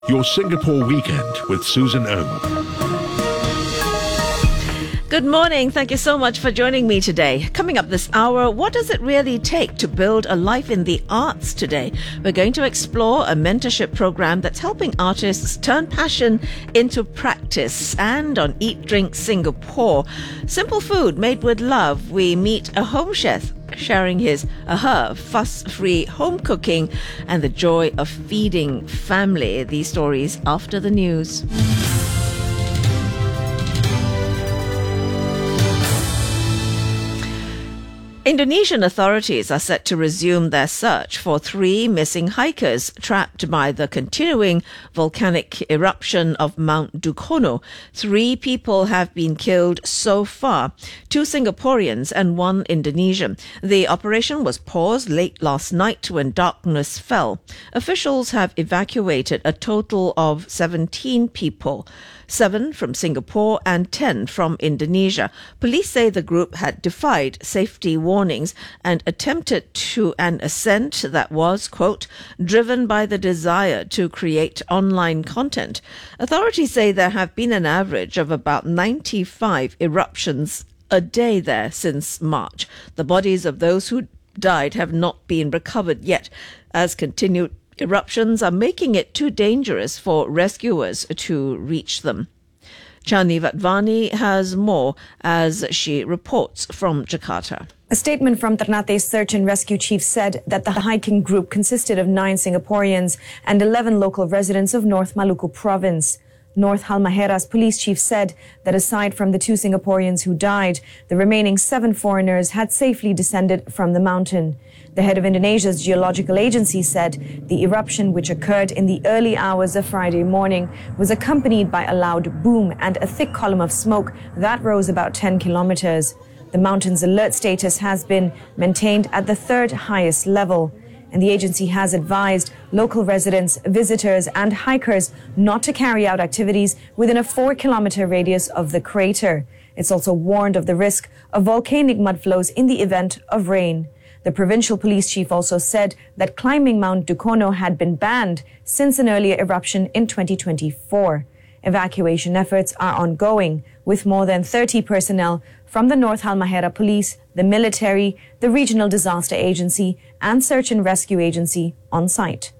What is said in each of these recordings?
Your Singapore Weekend with Susan Ong. Good morning. Thank you so much for joining me today. Coming up this hour, what does it really take to build a life in the arts today? We're going to explore a mentorship program that's helping artists turn passion into practice. And on Eat Drink Singapore, simple food made with love, we meet a home chef sharing her fuss-free home cooking and the joy of feeding family. These stories after the news. Indonesian authorities are set to resume their search for 3 missing hikers trapped by the continuing volcanic eruption of Mount Dukono. 3 people have been killed so far, 2 Singaporeans and 1 Indonesian. The operation was paused late last night when darkness fell. Officials have evacuated a total of 17 people. 7 from Singapore and 10 from Indonesia. Police say the group had defied safety warnings and attempted to an ascent that was, quote, driven by the desire to create online content. Authorities say there have been an average of about 95 eruptions a day there since March. The bodies of those who died have not been recovered yet, as continued eruptions are making it too dangerous for rescuers to reach them. Chani Vatvani has more as she reports from Jakarta. A statement from Ternate's search and rescue chief said that the hiking group consisted of 9 Singaporeans and 11 local residents of North Maluku province. North Halmahera's police chief said that aside from the 2 Singaporeans who died, the remaining 7 foreigners had safely descended from the mountain. The head of Indonesia's geological agency said the eruption, which occurred in the early hours of Friday morning, was accompanied by a loud boom and a thick column of smoke that rose about 10 kilometers. The mountain's alert status has been maintained at the 3rd highest level, and the agency has advised local residents, visitors and hikers not to carry out activities within a 4-kilometer radius of the crater. It's also warned of the risk of volcanic mudflows in the event of rain. The provincial police chief also said that climbing Mount Dukono had been banned since an earlier eruption in 2024. Evacuation efforts are ongoing, with more than 30 personnel from the North Halmahera Police, the military, the Regional Disaster Agency and Search and Rescue Agency on site.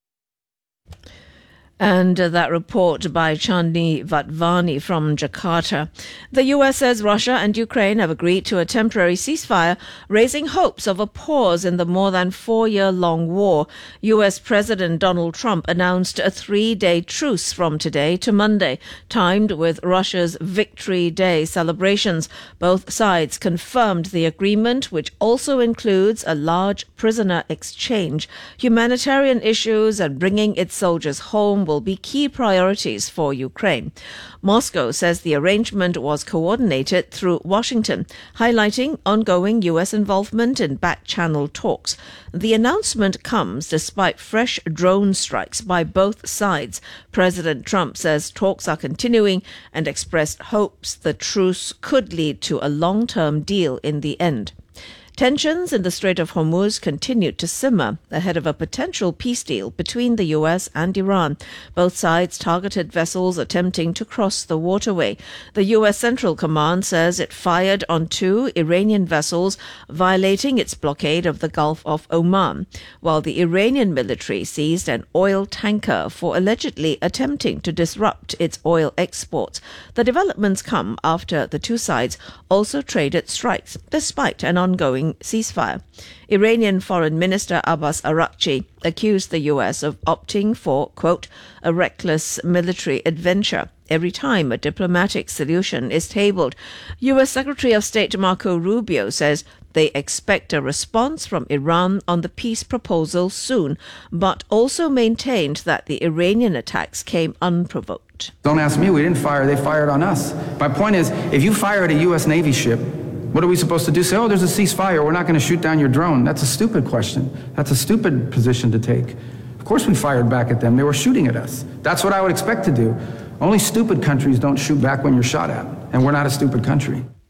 And that report by Chani Vatvani from Jakarta. The US says Russia and Ukraine have agreed to a temporary ceasefire, raising hopes of a pause in the more than 4-year-long war. US President Donald Trump announced a 3-day truce from today to Monday, timed with Russia's Victory Day celebrations. Both sides confirmed the agreement, which also includes a large prisoner exchange. Humanitarian issues and bringing its soldiers home will be key priorities for Ukraine. Moscow says the arrangement was coordinated through Washington, highlighting ongoing U.S. involvement in back-channel talks. The announcement comes despite fresh drone strikes by both sides. President Trump says talks are continuing and expressed hopes the truce could lead to a long-term deal in the end. Tensions in the Strait of Hormuz continued to simmer ahead of a potential peace deal between the US and Iran. Both sides targeted vessels attempting to cross the waterway. The US Central Command says it fired on 2 Iranian vessels, violating its blockade of the Gulf of Oman, while the Iranian military seized an oil tanker for allegedly attempting to disrupt its oil exports. The developments come after the 2 sides also traded strikes, despite an ongoing ceasefire. Iranian Foreign Minister Abbas Araghchi accused the US of opting for, quote, a reckless military adventure every time a diplomatic solution is tabled. US Secretary of State Marco Rubio says they expect a response from Iran on the peace proposal soon, but also maintained that the Iranian attacks came unprovoked. Don't ask me, we didn't fire, they fired on us. My point is, if you fire at a US Navy ship, what are we supposed to do? Say, oh, there's a ceasefire, we're not going to shoot down your drone. That's a stupid question. That's a stupid position to take. Of course we fired back at them. They were shooting at us. That's what I would expect to do. Only stupid countries don't shoot back when you're shot at, and we're not a stupid country.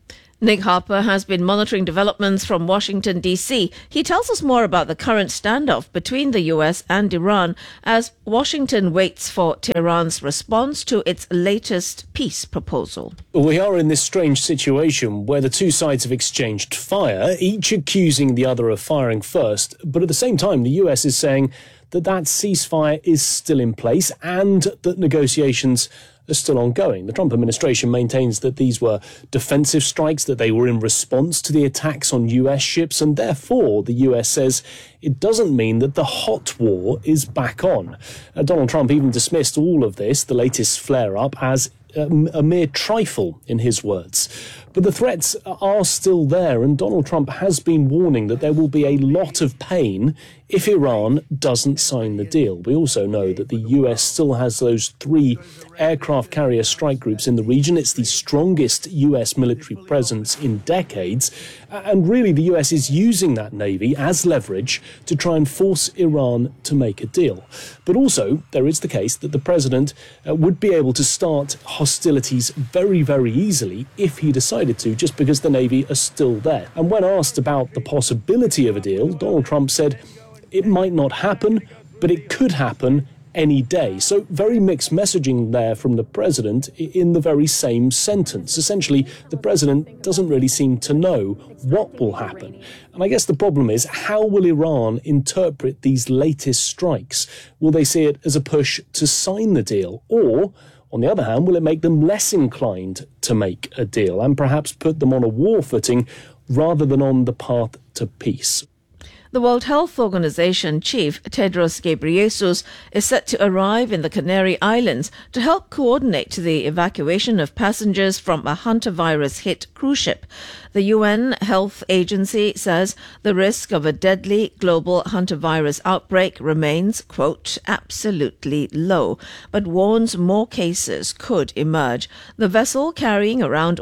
Nick Harper has been monitoring developments from Washington, D.C. He tells us more about the current standoff between the U.S. and Iran as Washington waits for Tehran's response to its latest peace proposal. We are in this strange situation where the two sides have exchanged fire, each accusing the other of firing first, but at the same time the U.S. is saying that ceasefire is still in place and that negotiations are still ongoing. The Trump administration maintains that these were defensive strikes, that they were in response to the attacks on US ships, and therefore the US says it doesn't mean that the hot war is back on. Donald Trump even dismissed all of this, the latest flare-up, as a mere trifle, in his words. But the threats are still there, and Donald Trump has been warning that there will be a lot of pain if Iran doesn't sign the deal. We also know that the US still has those 3 aircraft carrier strike groups in the region. It's the strongest US military presence in decades, and really the US is using that navy as leverage to try and force Iran to make a deal. But also there is the case that the president would be able to start hostilities very, very easily if he decided to, just because the navy are still there. And when asked about the possibility of a deal, Donald Trump said it might not happen, but it could happen any day. So very mixed messaging there from the president in the very same sentence. Essentially, the president doesn't really seem to know what will happen. And I guess the problem is, how will Iran interpret these latest strikes? Will they see it as a push to sign the deal? Or, on the other hand, will it make them less inclined to make a deal and perhaps put them on a war footing rather than on the path to peace? The World Health Organization chief, Tedros Ghebreyesus, is set to arrive in the Canary Islands to help coordinate the evacuation of passengers from a hantavirus-hit cruise ship. The UN Health Agency says the risk of a deadly global hantavirus outbreak remains, quote, absolutely low, but warns more cases could emerge. The vessel, carrying around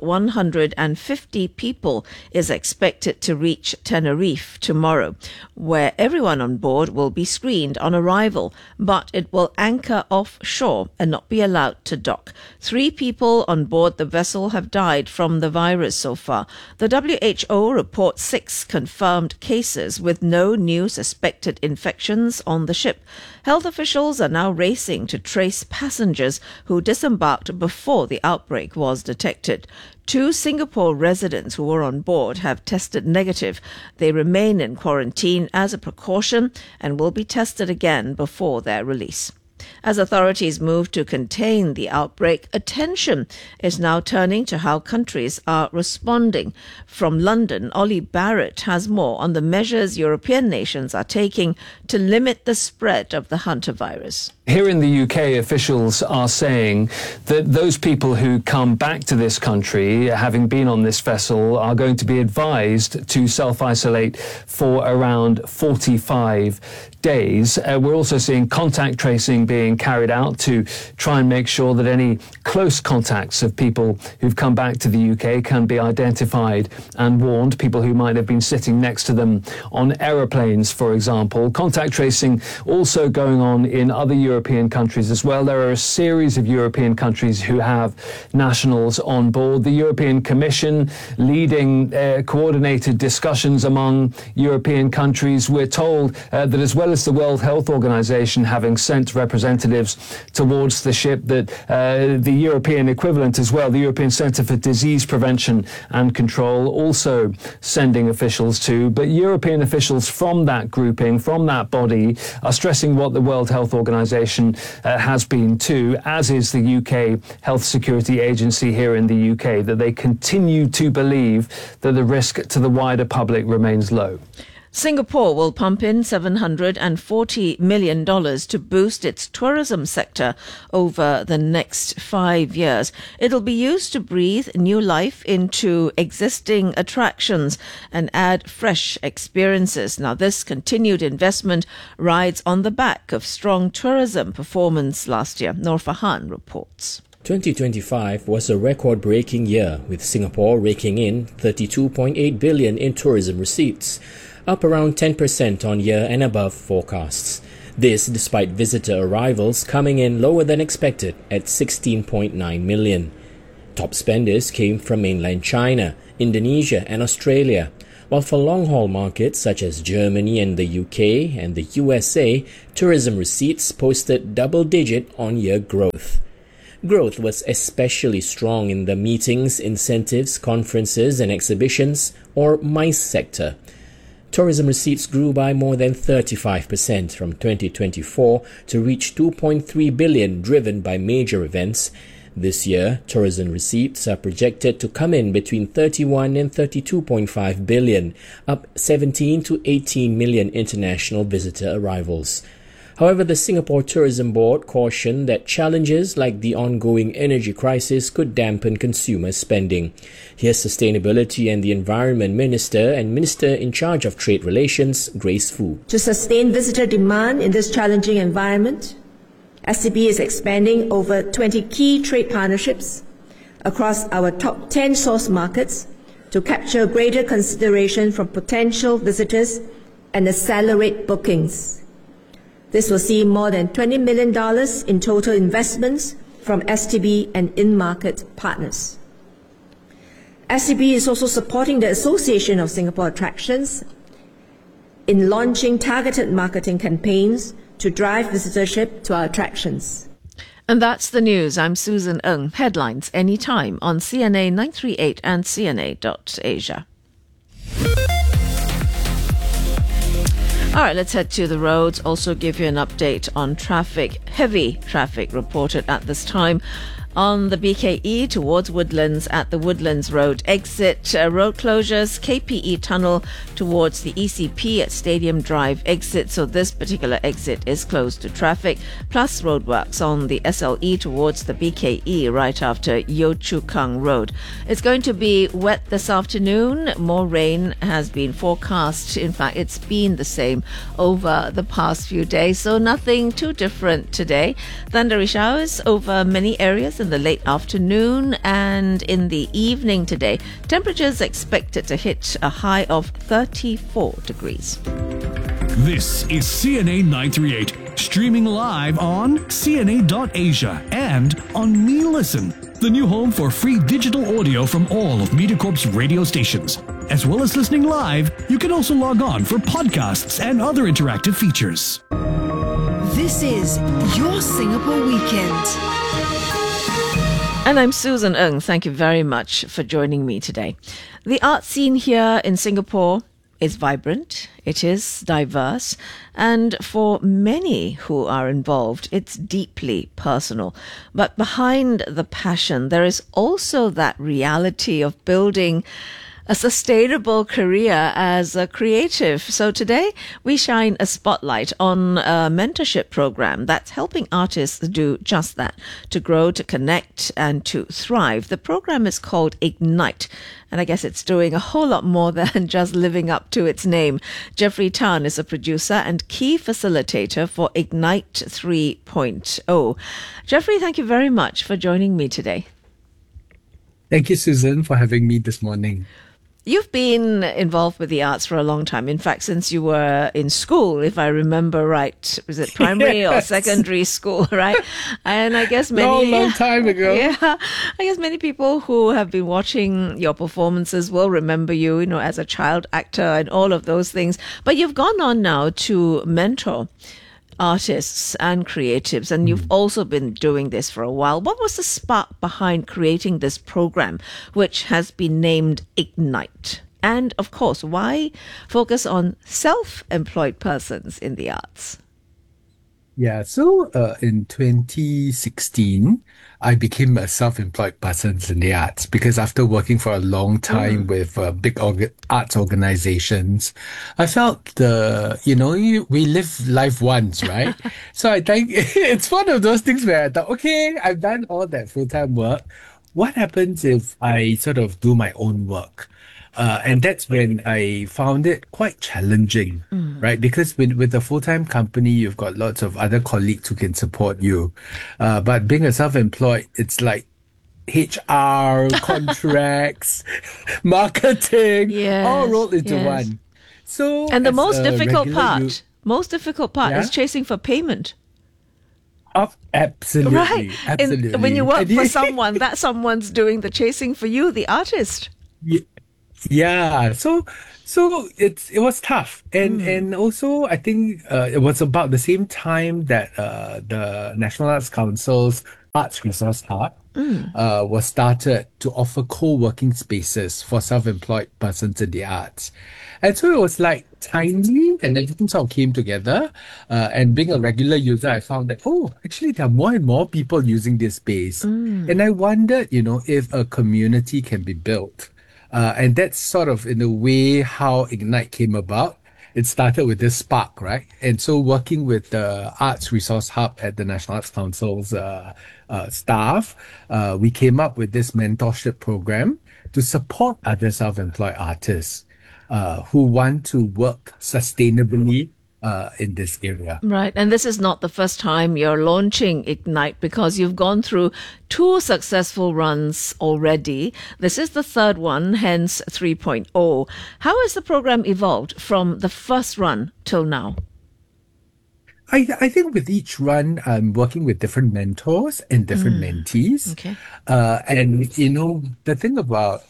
150 people, is expected to reach Tenerife tomorrow, where everyone on board will be screened on arrival, but it will anchor offshore and not be allowed to dock. 3 people on board the vessel have died from the virus so far. The WHO reports 6 confirmed cases with no new suspected infections on the ship. Health officials are now racing to trace passengers who disembarked before the outbreak was detected. 2 Singapore residents who were on board have tested negative. They remain in quarantine as a precaution and will be tested again before their release. As authorities move to contain the outbreak, attention is now turning to how countries are responding. From London, Ollie Barrett has more on the measures European nations are taking to limit the spread of the hantavirus. Here in the UK, officials are saying that those people who come back to this country, having been on this vessel, are going to be advised to self-isolate for around 45 days. We're also seeing contact tracing being carried out to try and make sure that any close contacts of people who've come back to the UK can be identified and warned, people who might have been sitting next to them on aeroplanes, for example. Contact tracing also going on in other European countries as well. There are a series of European countries who have nationals on board. The European Commission leading coordinated discussions among European countries. We're told that as well as the World Health Organization having sent representatives towards the ship, that the European equivalent as well, the European Centre for Disease Prevention and Control, also sending officials to. But European officials from that grouping, from that body, are stressing what the World Health Organization has been too, as is the UK Health Security Agency here in the UK, that they continue to believe that the risk to the wider public remains low. Singapore will pump in $740 million to boost its tourism sector over the next 5 years. It'll be used to breathe new life into existing attractions and add fresh experiences. Now, this continued investment rides on the back of strong tourism performance last year. Noor Fahan reports. 2025 was a record-breaking year, with Singapore raking in $32.8 billion in tourism receipts, up around 10% on year and above forecasts. This despite visitor arrivals coming in lower than expected at 16.9 million. Top spenders came from mainland China, Indonesia and Australia, while for long-haul markets such as Germany and the UK and the USA, tourism receipts posted double-digit on-year growth. Growth was especially strong in the meetings, incentives, conferences and exhibitions, or MICE sector. Tourism receipts grew by more than 35% from 2024 to reach 2.3 billion, driven by major events. This year, tourism receipts are projected to come in between 31 and 32.5 billion, up 17 to 18 million international visitor arrivals. However, the Singapore Tourism Board cautioned that challenges like the ongoing energy crisis could dampen consumer spending. Here's Sustainability and the Environment Minister and Minister in charge of Trade Relations, Grace Fu. To sustain visitor demand in this challenging environment, STB is expanding over 20 key trade partnerships across our top 10 source markets to capture greater consideration from potential visitors and accelerate bookings. This will see more than $20 million in total investments from STB and in-market partners. STB is also supporting the Association of Singapore Attractions in launching targeted marketing campaigns to drive visitorship to our attractions. And that's the news. I'm Susan Ng. Headlines anytime on CNA 938 and CNA.Asia. All right, let's head to the roads. Also give you an update on traffic. Heavy traffic reported at this time on the BKE towards Woodlands at the Woodlands Road exit. Road closures, KPE tunnel towards the ECP at Stadium Drive exit. So this particular exit is closed to traffic. Plus roadworks on the SLE towards the BKE right after Yio Chu Kang Road. It's going to be wet this afternoon. More rain has been forecast. In fact, it's been the same over the past few days. So nothing too different today. Thundery showers over many areas in the late afternoon and in the evening today. Temperatures expected to hit a high of 34 degrees. This is CNA 938, streaming live on CNA.Asia and on Me Listen, the new home for free digital audio from all of MediaCorp's radio stations. As well as listening live, you can also log on for podcasts and other interactive features. This is your Singapore Weekend. And I'm Susan Ng. Thank you very much for joining me today. The art scene here in Singapore is vibrant, it is diverse, and for many who are involved, it's deeply personal. But behind the passion, there is also that reality of building a sustainable career as a creative. So today we shine a spotlight on a mentorship program that's helping artists do just that, to grow, to connect and to thrive. The program is called Ignite, and I guess it's doing a whole lot more than just living up to its name. Jeffrey Tan is a producer and key facilitator for Ignite 3.0. Jeffrey, thank you very much for joining me today. Thank you, Susan, for having me this morning. You've been involved with the arts for a long time. In fact, since you were in school, if I remember right, was it primary or secondary school, right? And I guess many... long time ago. Yeah. I guess many people who have been watching your performances will remember you, as a child actor and all of those things. But you've gone on now to mentor artists and creatives, and you've also been doing this for a while. What was the spark behind creating this program, which has been named Ignite? And of course, why focus on self-employed persons in the arts? Yeah, so in 2016, I became a self-employed person in the arts because after working for a long time with big arts organizations, I felt we live life once, right? So I think it's one of those things where I thought, okay, I've done all that full-time work. What happens if I sort of do my own work? And that's when I found it quite challenging, right? Because with a full-time company, you've got lots of other colleagues who can support you. But being a self-employed, it's like HR, contracts, marketing, all rolled into one. So, and the most difficult part is chasing for payment. Absolutely. Right. Absolutely. And when you work for someone, that someone's doing the chasing for you, the artist. Yeah, so it was tough, and also I think it was about the same time that the National Arts Council's Arts Resource Hub was started to offer co-working spaces for self-employed persons in the arts, and so it was like timely, and everything sort of came together. And being a regular user, I found that actually there are more and more people using this space, and I wondered, if a community can be built. And that's sort of, in a way, how Ignite came about. It started with this spark, right? And so working with the Arts Resource Hub at the National Arts Council's staff, we came up with this mentorship program to support other self-employed artists who want to work sustainably in this area. Right. And this is not the first time you're launching Ignite, because you've gone through 2 successful runs already. This is the third one, hence 3.0. How has the program evolved from the first run till now? I think with each run, I'm working with different mentors and different mentees. Okay. And, the thing about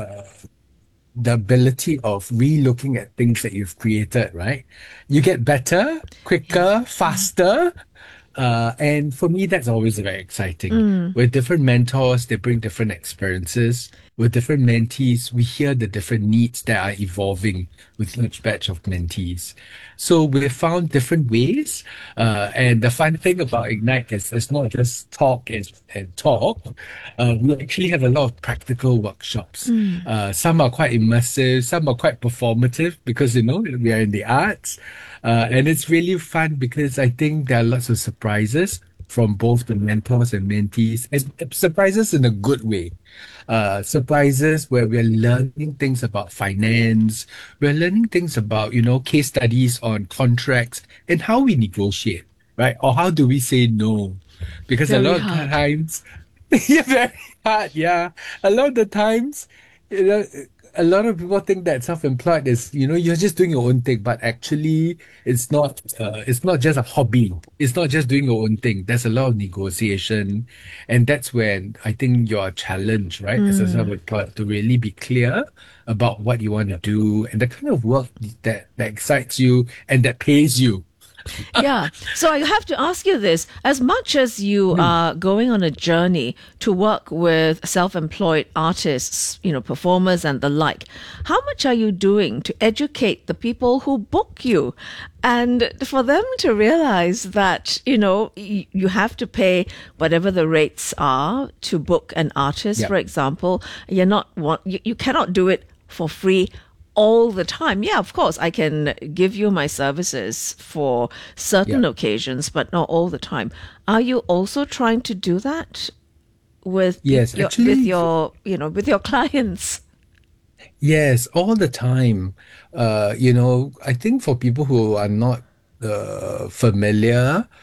the ability of re-looking at things that you've created, right? You get better, quicker, faster. And for me, that's always very exciting. With different mentors, they bring different experiences. With different mentees, we hear the different needs that are evolving with each batch of mentees. So we've found different ways. And the fun thing about Ignite is it's not just talk and talk. We actually have a lot of practical workshops. Some are quite immersive, some are quite performative because, we are in the arts. And it's really fun because I think there are lots of surprises from both the mentors and mentees, and surprises in a good way. Surprises where we're learning things about finance, we're learning things about, case studies on contracts and how we negotiate, right? Or how do we say no? Because Very a lot hard. of times, very hard, yeah. A lot of the times, a lot of people think that self-employed is, you're just doing your own thing, but actually it's not just a hobby. It's not just doing your own thing. There's a lot of negotiation. And that's when I think you're challenged, right? As a self-employed, to really be clear about what you want to do and the kind of work that excites you and that pays you. Yeah. So I have to ask you this. As much as you are going on a journey to work with self-employed artists, performers and the like, how much are you doing to educate the people who book you? And for them to realize that, you have to pay whatever the rates are to book an artist, for example. You cannot do it for free all the time. Yeah, of course, I can give you my services for certain occasions, but not all the time. Are you also trying to do that with with your clients? Yes, all the time. I think for people who are not familiar,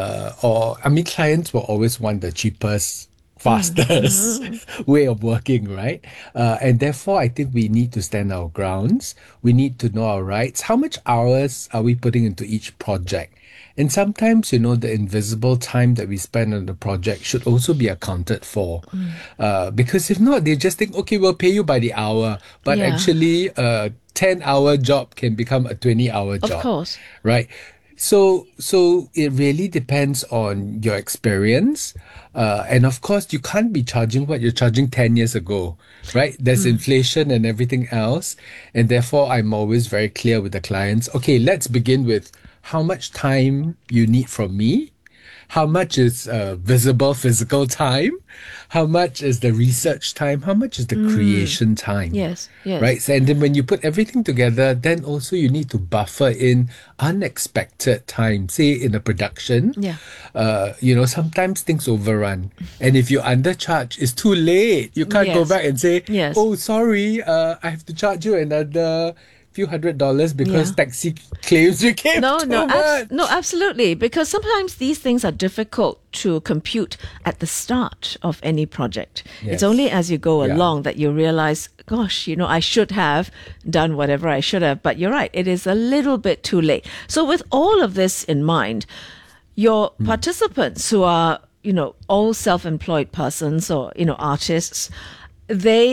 clients will always want the cheapest, fastest way of working, right? And therefore, I think we need to stand our grounds. We need to know our rights. How much hours are we putting into each project? And sometimes, the invisible time that we spend on the project should also be accounted for. Because if not, they just think, okay, we'll pay you by the hour. But actually, a 10-hour job can become a 20-hour job. Of course. Right? So it really depends on your experience. And of course, you can't be charging what you're charging 10 years ago, right? There's inflation and everything else. And therefore, I'm always very clear with the clients. Okay, let's begin with how much time you need from me. How much is visible physical time? How much is the research time? How much is the creation time? Yes. Right? So, and then when you put everything together, then also you need to buffer in unexpected time. Say in a production, sometimes things overrun. And if you undercharge, it's too late. You can't go back and say, oh, sorry, I have to charge you another few $100 because taxi claims became too much. No, absolutely. Because sometimes these things are difficult to compute at the start of any project. Yes. It's only as you go along that you realize, gosh, I should have done whatever I should have. But you're right, it is a little bit too late. So with all of this in mind, your participants who are, all self-employed persons or, artists, they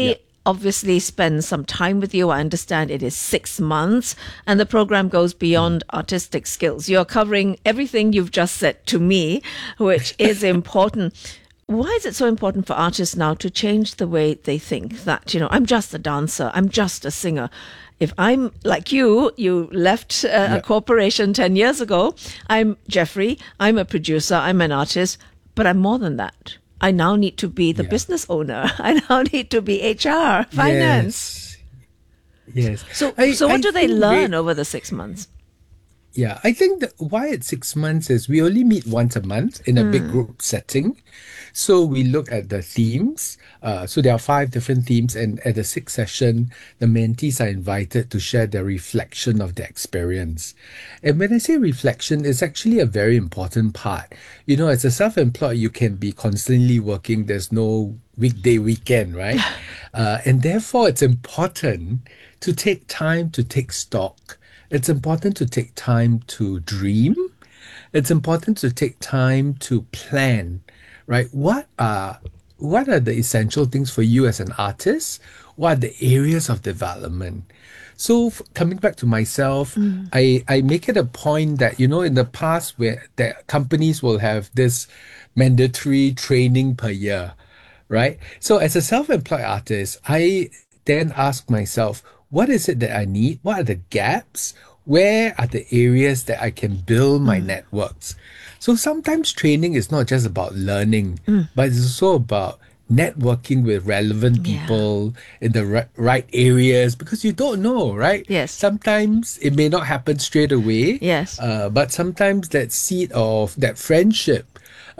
obviously spend some time with you. I understand it is 6 months, and the program goes beyond artistic skills. You're covering everything you've just said to me, which is important. Why is it so important for artists now to change the way they think that, I'm just a dancer, I'm just a singer? If I'm like you left a corporation 10 years ago. I'm Jeffrey, I'm a producer, I'm an artist, but I'm more than that. I now need to be the business owner. I now need to be HR, finance. Yes. So what do they learn over the 6 months? Yeah, I think that why it's 6 months is we only meet once a month in a big group setting. So we look at the themes. So there are 5 different themes, and at the 6th session, the mentees are invited to share their reflection of their experience. And when I say reflection, it's actually a very important part. As a self-employed, you can be constantly working. There's no weekday, weekend, right? And therefore, it's important to take time to take stock. It's important to take time to dream. It's important to take time to plan, right? What are the essential things for you as an artist? What are the areas of development? So coming back to myself, I make it a point that, in the past where the companies will have this mandatory training per year, right? So as a self-employed artist, I then ask myself, what is it that I need? What are the gaps? Where are the areas that I can build my networks? So sometimes training is not just about learning, but it's also about networking with relevant people in the right areas, because you don't know, right? Yes. Sometimes it may not happen straight away. Yes. But sometimes that seed of that friendship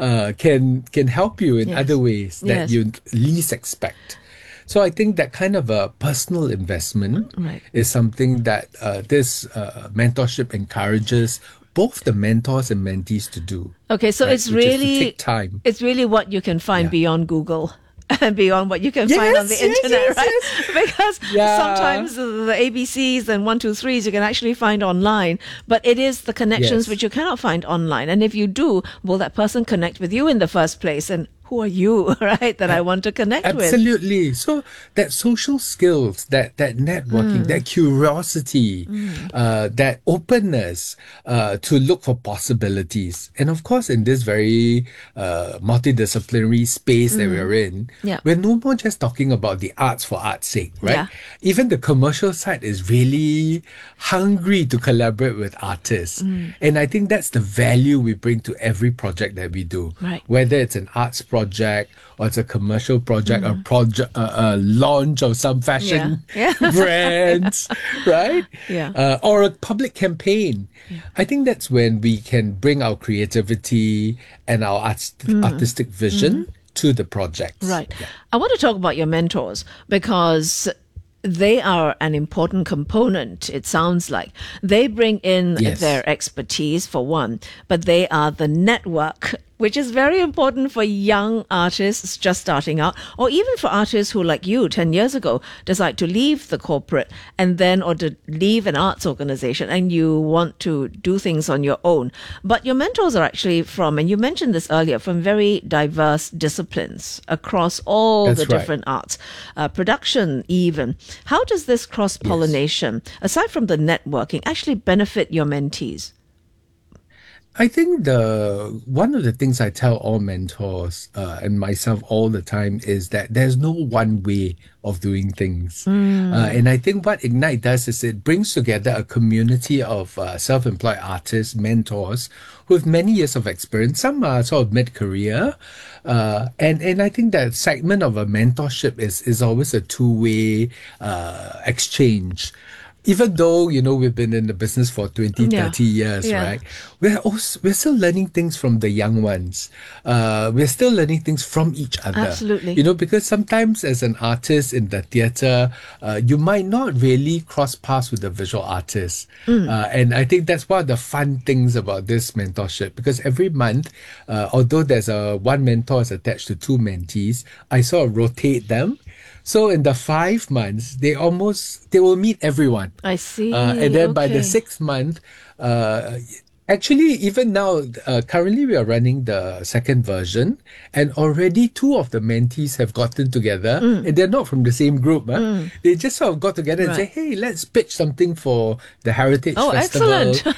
can help you in other ways that you least expect. So I think that kind of a personal investment is something that this mentorship encourages both the mentors and mentees to do. Okay, so it's really take time. It's really what you can find beyond Google and beyond what you can find on the internet, right? Because sometimes the ABCs and 1, 2, 3s you can actually find online, but it is the connections which you cannot find online. And if you do, will that person connect with you in the first place? And who are you, right, that I want to connect with? Absolutely. So that social skills, that networking, that curiosity, that openness to look for possibilities. And of course, in this very multidisciplinary space that we're in, we're no more just talking about the arts for art's sake, right? Yeah. Even the commercial side is really hungry to collaborate with artists. And I think that's the value we bring to every project that we do. Right. Whether it's an arts project or it's a commercial project, a launch of some fashion brands, right? Or a public campaign. I think that's when we can bring our creativity and our artistic vision to the projects. Right. I want to talk about your mentors, because they are an important component, it sounds like. They bring in their expertise, for one, but they are the network, which is very important for young artists just starting out, or even for artists who, like you, 10 years ago, decide to leave the corporate or to leave an arts organization, and you want to do things on your own. But your mentors are actually from, and you mentioned this earlier, from very diverse disciplines across all the different arts, production even. How does this cross-pollination, aside from the networking, actually benefit your mentees? I think one of the things I tell all mentors and myself all the time is that there's no one way of doing things. And I think what Ignite does is it brings together a community of self-employed artists, mentors, who have many years of experience. Some are sort of mid-career. And I think that segment of a mentorship is always a two-way exchange. Even though, we've been in the business for 20, 30 years, right? We're still learning things from the young ones. We're still learning things from each other. Absolutely. Because sometimes as an artist in the theatre, you might not really cross paths with the visual artist. And I think that's one of the fun things about this mentorship, because every month, although there's one mentor is attached to 2 mentees, I sort of rotate them. So in the 5 months, they will meet everyone. I see. And then by the 6th month, Actually, even now, currently we are running the second version, and already 2 of the mentees have gotten together, and they're not from the same group. They just sort of got together and say, hey, let's pitch something for the Heritage Festival. Excellent.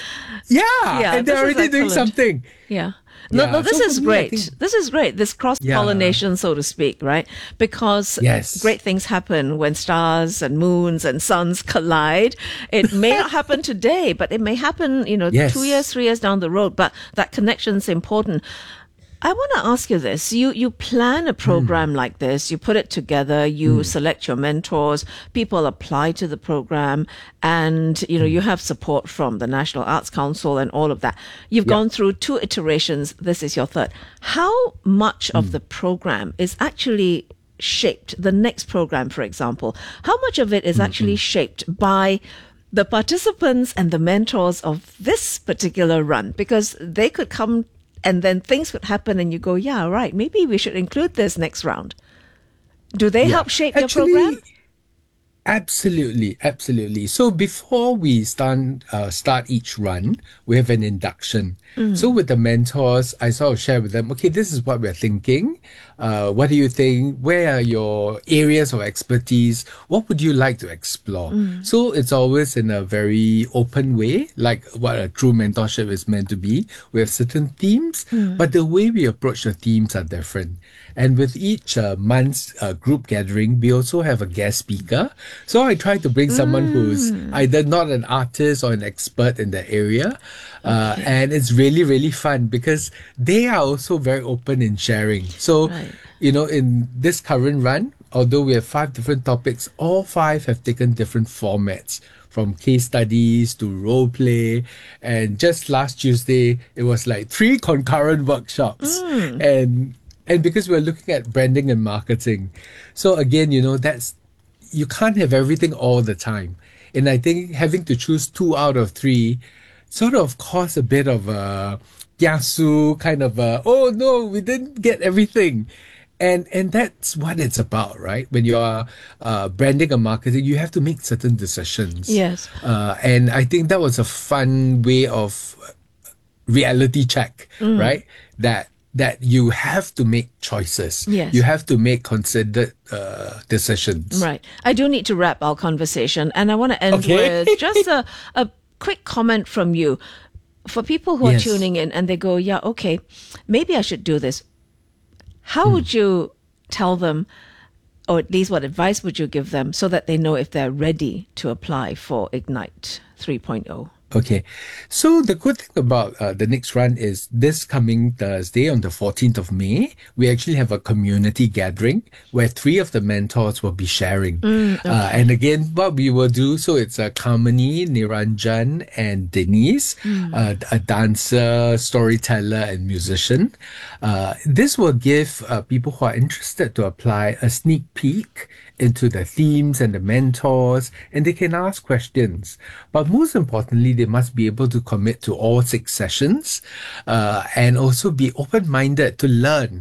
And they're already doing something. Yeah. No, this is great. This is great. This cross-pollination, so to speak, right? Because great things happen when stars and moons and suns collide. It may not happen today, but it may happen, 2 years, 3 years down the road. But that connection is important. I want to ask you this. You plan a program like this, you put it together, you select your mentors, people apply to the program, and, you have support from the National Arts Council and all of that. You've gone through 2 iterations. This is your third. How much of the program is actually shaped, the next program, for example, how much of it is actually shaped by the participants and the mentors of this particular run? Because they could come and then things would happen and you go, yeah, right, maybe we should include this next round. Do they help shape your program? Absolutely. So before we start each run, we have an induction. So with the mentors, I sort of share with them, okay, this is what we're thinking. What do you think? Where are your areas of expertise? What would you like to explore? So it's always in a very open way, like what a true mentorship is meant to be. We have certain themes, but the way we approach the themes are different. And with each month's group gathering, we also have a guest speaker. So I try to bring someone who's either not an artist or an expert in the area. And it's really, really fun because they are also very open in sharing. So, in this current run, although we have 5 different topics, all 5 have taken different formats, from case studies to role play. And just last Tuesday, it was like 3 concurrent workshops. And because we're looking at branding and marketing. So again, you can't have everything all the time. And I think having to choose 2 out of 3 sort of caused a bit of a kiasu, kind of a, oh no, we didn't get everything. And that's what it's about, right? When you are branding and marketing, you have to make certain decisions. Yes. And I think that was a fun way of reality check, right? That you have to make choices. Yes. You have to make considered decisions. Right. I do need to wrap our conversation, and I want to end with just a quick comment from you. For people who are tuning in and they go, yeah, okay, maybe I should do this. How would you tell them, or at least what advice would you give them so that they know if they're ready to apply for Ignite 3.0? Okay, so the good thing about the next run is this coming Thursday on the 14th of May, we actually have a community gathering where 3 of the mentors will be sharing. And again, what we will do, so it's Kamini, Niranjan, and Denise, a dancer, storyteller, and musician. This will give people who are interested to apply a sneak peek into the themes and the mentors, and they can ask questions. But most importantly, they must be able to commit to all 6 sessions and also be open-minded to learn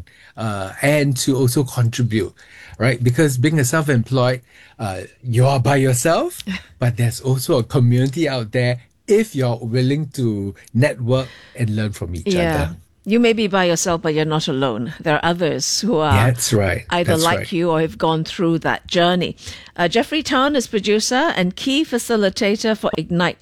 and to also contribute, right? Because being a self-employed, you are by yourself, but there's also a community out there if you're willing to network and learn from each other. You may be by yourself, but you're not alone. There are others who are either like you or have gone through that journey. Jeffrey Tan is producer and key facilitator for Ignite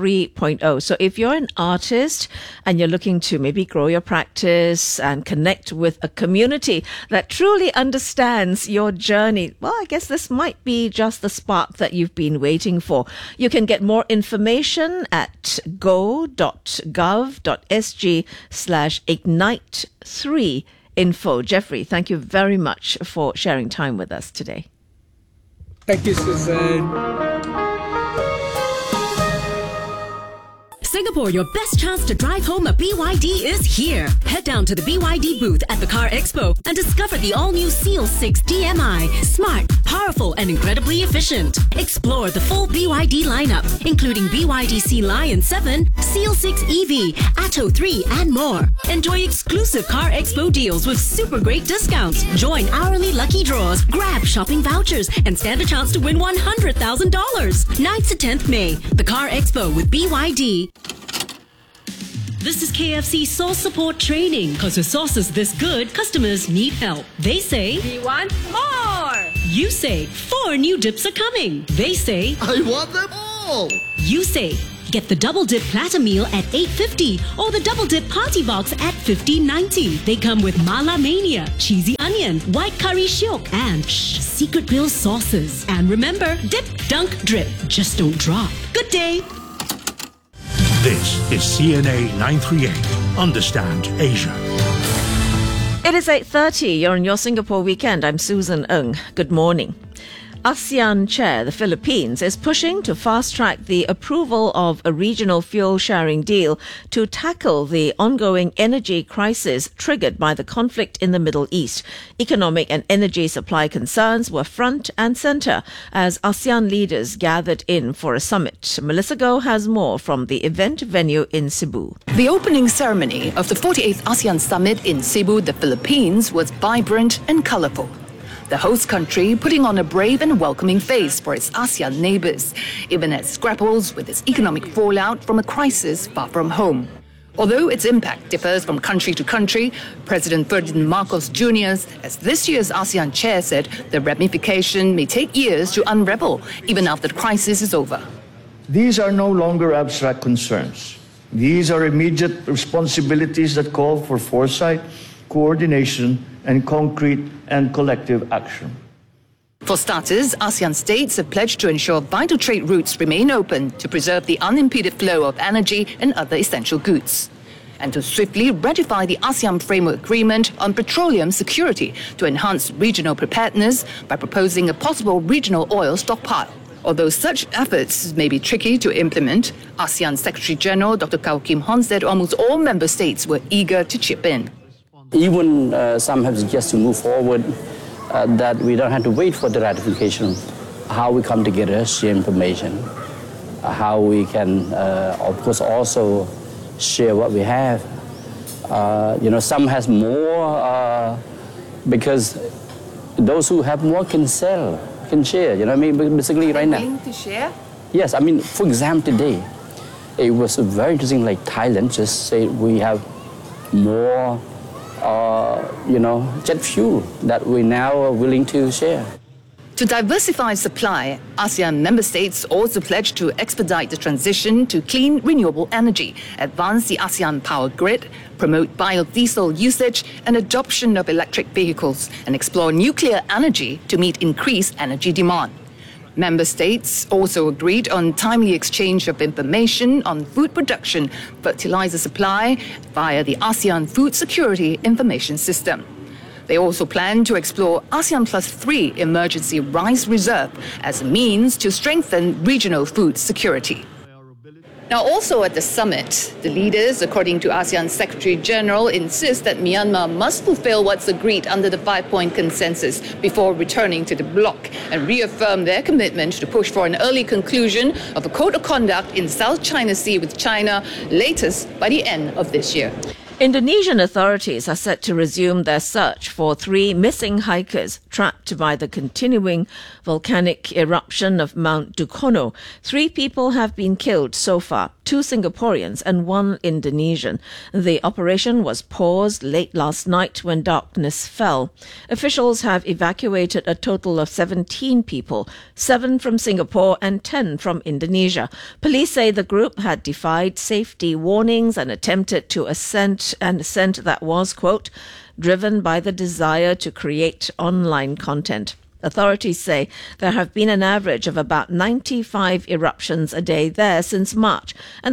3.0. So if you're an artist and you're looking to maybe grow your practice and connect with a community that truly understands your journey, well, I guess this might be just the spark that you've been waiting for. You can get more information at go.gov.sg/Ignite3 info. Jeffrey, thank you very much for sharing time with us today. Thank you, Susan. Singapore, your best chance to drive home a BYD is here. Head down to the BYD booth at the Car Expo and discover the all-new Seal 6 DMI. Smart, powerful, and incredibly efficient. Explore the full BYD lineup, including BYD Sea Lion 7, Seal 6 EV, Atto 3, and more. Enjoy exclusive Car Expo deals with super great discounts. Join hourly lucky draws, grab shopping vouchers, and stand a chance to win $100,000. 9th to 10th May, the Car Expo with BYD. This is KFC sauce support training. Because with sauces this good, customers need help. They say, we want more. You say, 4 new dips are coming. They say, I want them all. You say, get the double dip platter meal at $8.50 or the double dip party box at $15.90. They come with Mala Mania, cheesy onion, white curry shiok, and secret grill sauces. And remember, dip, dunk, drip. Just don't drop. Good day. This is CNA 938. Understand Asia. It is 8:30. You're on your Singapore weekend. I'm Susan Ng. Good morning. ASEAN Chair, the Philippines, is pushing to fast-track the approval of a regional fuel-sharing deal to tackle the ongoing energy crisis triggered by the conflict in the Middle East. Economic and energy supply concerns were front and centre as ASEAN leaders gathered in for a summit. Melissa Goh has more from the event venue in Cebu. The opening ceremony of the 48th ASEAN Summit in Cebu, the Philippines, was vibrant and colourful. The host country putting on a brave and welcoming face for its ASEAN neighbours, even as it grapples with its economic fallout from a crisis far from home. Although its impact differs from country to country, President Ferdinand Marcos Jr., as this year's ASEAN chair, said the ramification may take years to unravel, even after the crisis is over. These are no longer abstract concerns. These are immediate responsibilities that call for foresight, coordination, and concrete and collective action. For starters, ASEAN states have pledged to ensure vital trade routes remain open to preserve the unimpeded flow of energy and other essential goods, and to swiftly ratify the ASEAN Framework Agreement on petroleum security to enhance regional preparedness by proposing a possible regional oil stockpile. Although such efforts may be tricky to implement, ASEAN Secretary-General Dr. Kao Kim Hon said almost all member states were eager to chip in. Even some have suggested to move forward that we don't have to wait for the ratification. How we come together, share information, how we can, of course, also share what we have. Some has more because those who have more can sell, can share. You know what I mean? Basically, right now. Willing to share? Yes, I mean, for example, today, it was very interesting. Like Thailand just said we have more. Jet fuel that we now are willing to share. To diversify supply, ASEAN member states also pledged to expedite the transition to clean, renewable energy, advance the ASEAN power grid, promote biodiesel usage and adoption of electric vehicles, and explore nuclear energy to meet increased energy demand. Member states also agreed on timely exchange of information on food production, fertilizer supply via the ASEAN Food Security Information System. They also plan to explore ASEAN Plus 3 Emergency Rice Reserve as a means to strengthen regional food security. Now, also at the summit, the leaders, according to ASEAN Secretary-General, insist that Myanmar must fulfill what's agreed under the 5-point consensus before returning to the bloc and reaffirm their commitment to push for an early conclusion of a code of conduct in South China Sea with China, latest by the end of this year. Indonesian authorities are set to resume their search for 3 missing hikers trapped by the continuing volcanic eruption of Mount Dukono. 3 people have been killed so far, 2 Singaporeans and 1 Indonesian. The operation was paused late last night when darkness fell. Officials have evacuated a total of 17 people, 7 from Singapore and 10 from Indonesia. Police say the group had defied safety warnings and attempted to ascent that was, quote, driven by the desire to create online content. Authorities say there have been an average of about 95 eruptions a day there since March, and